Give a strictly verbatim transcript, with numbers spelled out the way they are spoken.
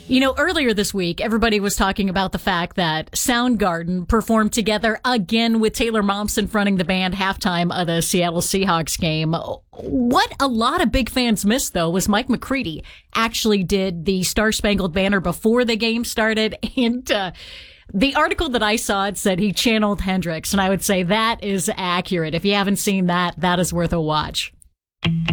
You know, earlier this week, everybody was talking about the fact that Soundgarden performed together again with Taylor Momsen fronting the band halftime of the Seattle Seahawks game. What a lot of big fans missed, though, was Mike McCready actually did the Star Spangled Banner before the game started. And uh, the article that I saw, it said he channeled Hendrix. And I would say that is accurate. If you haven't seen that, that is worth a watch.